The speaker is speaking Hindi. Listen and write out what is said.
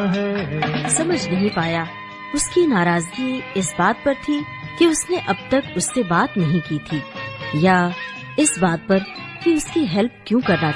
है। समझ नहीं पाया उसकी नाराजगी इस बात पर थी कि उसने अब तक उससे बात नहीं की थी, या इस बात पर कि उसकी हेल्प क्यों करना